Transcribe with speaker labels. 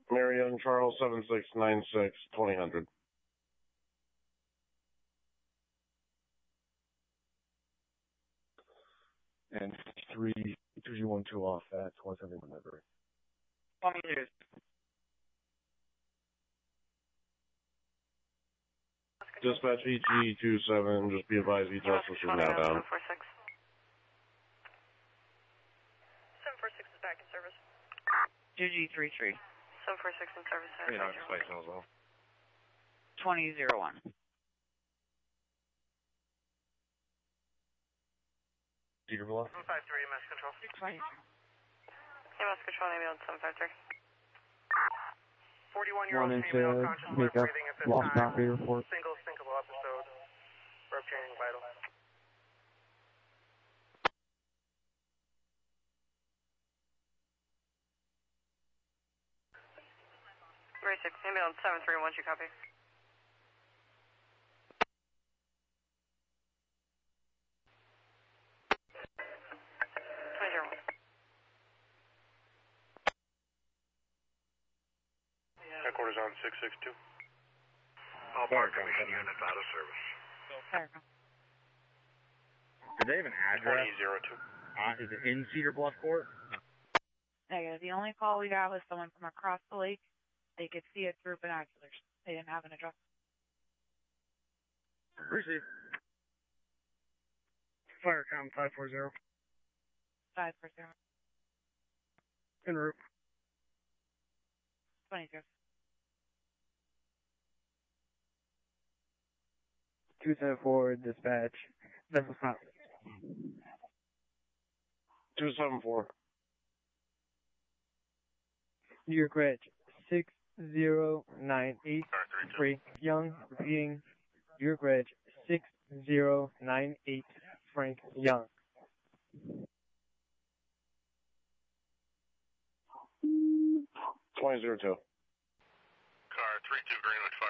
Speaker 1: Mary Young Charles 7696 2000.
Speaker 2: And 32012 off at 171 Library.
Speaker 1: Dispatch EG27, just be advised E-Justice is now down.
Speaker 3: 746 is back in service.
Speaker 4: 2G33.
Speaker 3: 746 in service.
Speaker 4: 2001.
Speaker 2: Cedar Bluff.
Speaker 3: 753 MS Control.
Speaker 4: 623.
Speaker 3: MS Control, ambulance 753. 41-year-old
Speaker 2: Wanted
Speaker 3: female,
Speaker 2: to
Speaker 3: conscious,
Speaker 2: make
Speaker 3: liver
Speaker 2: up
Speaker 3: breathing at this
Speaker 2: lost
Speaker 3: time.
Speaker 2: property report.
Speaker 3: Single syncopal episode. Rope changing vital. Ray 6, ambulance 731, you copy?
Speaker 5: Headquarters on 662.
Speaker 6: All Park Commission units out of service.
Speaker 7: Do they have an address?
Speaker 5: 2002.
Speaker 7: Is it in Cedar Bluff Court?
Speaker 4: Negative. The only call we got was someone from across the lake. They could see it through binoculars. They didn't have an address.
Speaker 7: Receive.
Speaker 8: Firecom 540.
Speaker 4: 540.
Speaker 8: En route.
Speaker 4: 20.
Speaker 8: 274 dispatch. Vessel stop.
Speaker 1: 274.
Speaker 8: New York Reg 6098 Frank Young. Repeating. New York Reg 6098 Frank Young.
Speaker 1: 2002.
Speaker 6: Car 32 Greenwich